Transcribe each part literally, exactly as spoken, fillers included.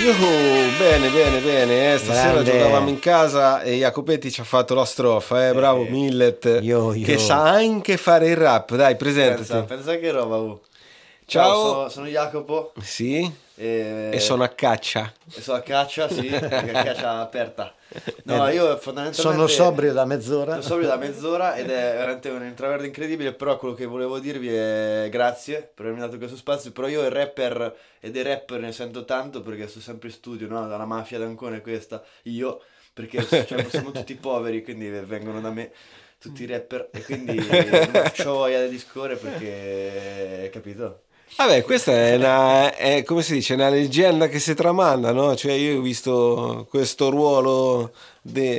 Yuhu, bene, bene, bene. Eh, stasera Grande. giocavamo in casa e Jacopetti ci ha fatto la strofa, eh, bravo Eh, Millet, io, io. che sa anche fare il rap. Dai, Pensa, presentati. pensa che roba. Oh. Ciao, Ciao. Sono, sono Jacopo Sì, e, e sono a caccia. e sono a caccia, sì, perché a caccia aperta. No, io fondamentalmente Sono sobrio da mezz'ora. Sono sobrio da mezz'ora ed è veramente un intraverso incredibile, però quello che volevo dirvi è grazie per avermi dato questo spazio, però io il rapper e dei rapper ne sento tanto perché sto sempre in studio, no? Dalla mafia d'Ancona questa, io, perché cioè, siamo tutti poveri, quindi vengono da me tutti i rapper e quindi non ho voglia di discorrere perché, capito? Vabbè, questa è una, è, come si dice, una leggenda che si tramanda, no? Cioè io ho visto questo ruolo di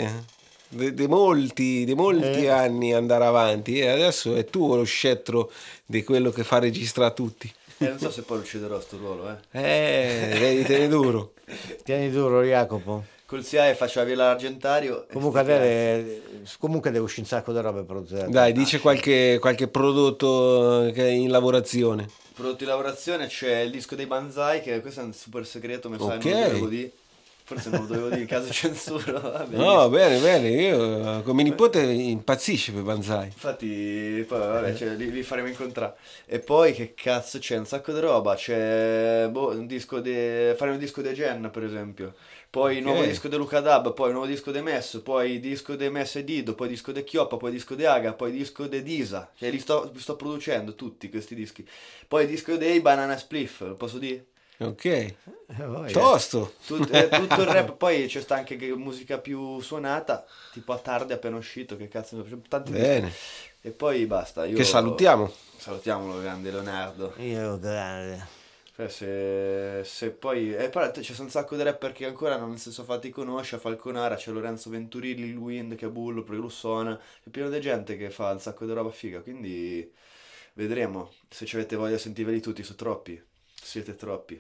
molti, di molti Eh. anni andare avanti e adesso è tuo lo scettro di quello che fa registrare tutti. E non so se poi lo ucciderò sto ruolo, eh. Eh, devi tenere duro. Tieni duro, Jacopo. Col C I A faccio la via l'argentario. e Comunque, sti cazzi. deve, comunque deve uscire un sacco di robe per zero. Dai, dice qualche, qualche prodotto che è in lavorazione. Prodotto di lavorazione c'è il disco dei Banzai, che questo è un super segreto, mi sa Ok. che non lo dovevo dire. Forse non lo dovevo dire in caso censura. Vabbè, No, bene, bene, io come nipote impazzisce per Banzai. Infatti, poi vabbè, cioè, li, li faremo incontrare. E poi che cazzo c'è? Un sacco di roba. C'è boh, un disco di. Fare un disco di Gen, per esempio. Poi il nuovo Ok. disco di Luca Dab, poi il nuovo disco di Messo, poi il disco di Messo e Dido, poi il disco di Chioppa, poi il disco di Aga, poi il disco di Disa. Cioè, li sto, li sto producendo tutti questi dischi. Poi il disco dei Banana Spliff, lo posso dire? Ok, Eh, voglia. tosto. Tut- eh, tutto il rap, poi c'è sta anche che musica più suonata, tipo a tardi appena uscito, che cazzo, c'è tanti Bene. dischi. E poi basta. Io... Che salutiamo. Salutiamolo, grande Leonardo. Io grande. Cioè, se, se poi. E poi c'è un sacco di rapper che ancora non si sono fatti conoscere. A Falconara c'è Lorenzo Venturilli, Lil Wind che è bullo, perché lo suona. È pieno di gente che fa un sacco di roba figa. Quindi vedremo. Se ci avete voglia di sentirveli tutti, sono troppi. Siete troppi.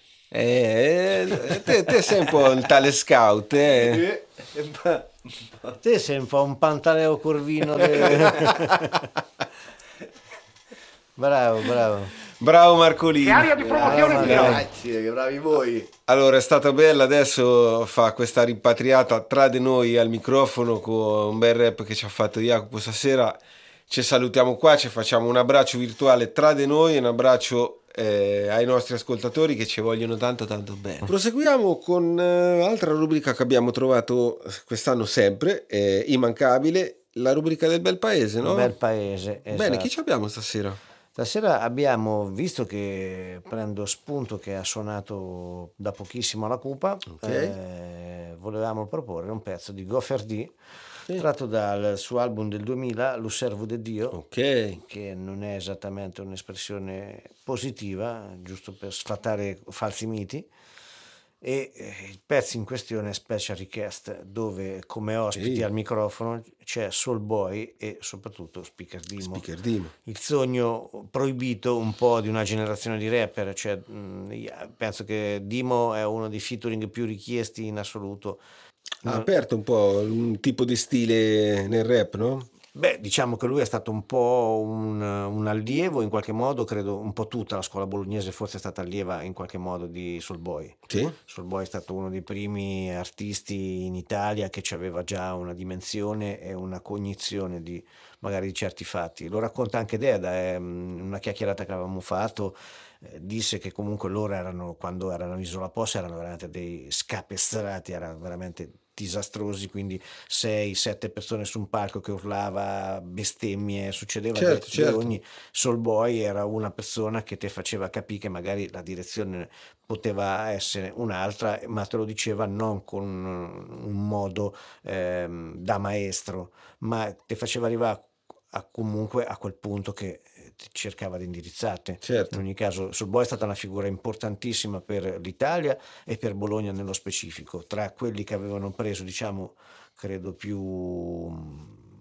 Eh, te, te sei un po' il tale scout, eh. E- e ba- Te sei un po' un pantaleo corvino. de- Bravo, bravo. Bravo Marcolini. Che aria di promozione Ah, di magari. noi. Grazie, che bravi voi. Allora, è stata bella, adesso fa questa rimpatriata tra di noi al microfono con un bel rap che ci ha fatto Jacopo stasera. Ci salutiamo qua, ci facciamo un abbraccio virtuale tra di noi, un abbraccio eh, ai nostri ascoltatori che ci vogliono tanto tanto bene. Proseguiamo con eh, altra rubrica che abbiamo trovato quest'anno sempre, eh, immancabile, la rubrica del bel paese, no? Bel paese. Bene, esatto. chi ci abbiamo stasera? Stasera abbiamo, visto che prendo spunto che ha suonato da pochissimo alla Cupa, Ok. eh, volevamo proporre un pezzo di Gofferdì Sì. tratto dal suo album del duemila, Lo servo de Dio, Ok. che non è esattamente un'espressione positiva, giusto per sfatare falsi miti. E eh, il pezzo in questione è Special Request, dove come ospiti Sì. al microfono c'è Soul Boy e soprattutto Speaker Dimo. Speaker Dimo. Il sogno proibito un po' di una generazione di rapper, cioè, mh, penso che Dimo è uno dei featuring più richiesti in assoluto. Ha aperto un po' un tipo di stile nel rap, no? Beh, diciamo che lui è stato un po' un, un allievo in qualche modo, credo un po' tutta la scuola bolognese forse è stata allieva in qualche modo di Soulboy. Sì. Soulboy è stato uno dei primi artisti in Italia che aveva già una dimensione e una cognizione di magari di certi fatti. Lo racconta anche Deda, è mm, una chiacchierata che avevamo fatto, eh, disse che comunque loro erano, quando erano in Isola Posta, erano veramente dei scapestrati, erano veramente disastrosi, quindi sei sette persone su un palco che urlava bestemmie, succedeva Certo, che, certo. che ogni Soul Boy era una persona che ti faceva capire che magari la direzione poteva essere un'altra, ma te lo diceva non con un modo ehm, da maestro, ma ti faceva arrivare a, comunque a quel punto che cercava di indirizzarti. Certo. In ogni caso Soul Boy è stata una figura importantissima per l'Italia e per Bologna nello specifico, tra quelli che avevano preso, diciamo, credo più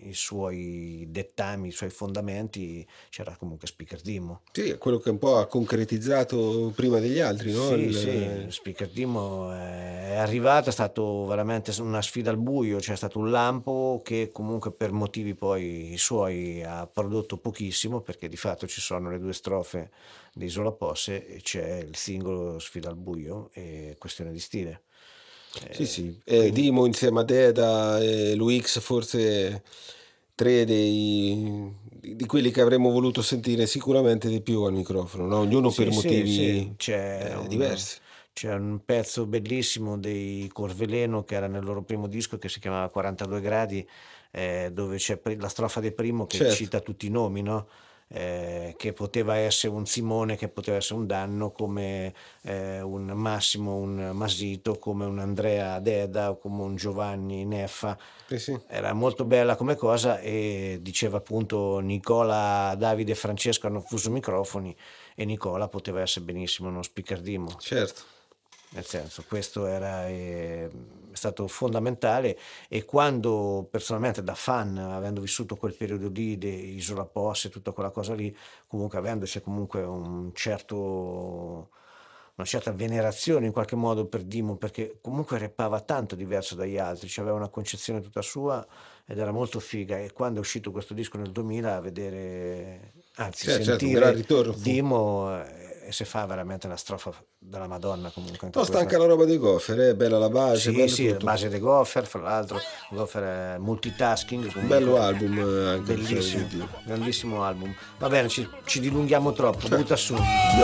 i suoi dettami, i suoi fondamenti, c'era comunque Speaker Demo. Sì, è quello che un po' ha concretizzato prima degli altri, no? Sì, Il- sì, Speaker Demo è arrivato, è stato veramente una sfida al buio, c'è stato un lampo che comunque per motivi poi suoi ha prodotto pochissimo, perché di fatto ci sono le due strofe di Isola Posse e c'è il singolo Sfida al buio, è questione di stile. Sì, Eh, sì. Eh, quindi- Dimo insieme a Deda e Luix, forse tre dei, di quelli che avremmo voluto sentire sicuramente di più al microfono, no? Ognuno per Sì, sì, motivi sì, c'è eh, un, diversi. c'è un pezzo bellissimo dei Corveleno che era nel loro primo disco che si chiamava quarantadue gradi, eh, dove c'è pri- la strofa del primo che Certo. cita tutti i nomi, no? Eh, che poteva essere un Simone, che poteva essere un Danno, come eh, un Massimo, un Masito, come un Andrea Deda o come un Giovanni Neffa. Sì, sì. Era molto bella come cosa e diceva appunto Nicola, Davide e Francesco hanno fuso microfoni e Nicola poteva essere benissimo uno Speaker Demo. Certo. Nel senso, questo era eh, è stato fondamentale e quando personalmente da fan, avendo vissuto quel periodo lì di Isola Posse e tutta quella cosa lì, comunque avendoci comunque un certo, una certa venerazione in qualche modo per Dimo, perché comunque rappava tanto diverso dagli altri, cioè aveva una concezione tutta sua ed era molto figa e quando è uscito questo disco nel duemila a vedere, anzi Certo, certo, un gran sentire ritorno fu. Dimo eh, e si fa veramente una strofa della Madonna comunque anche No, sta questa. anche la roba dei Goffer, è bella la base, Sì, bello sì, la tutto. base dei Goffer, fra l'altro, Goffer è multitasking, Un comunque, bello album eh, anche, bellissimo, bisogna dire. grandissimo album. Va bene, ci, ci dilunghiamo troppo, butta su.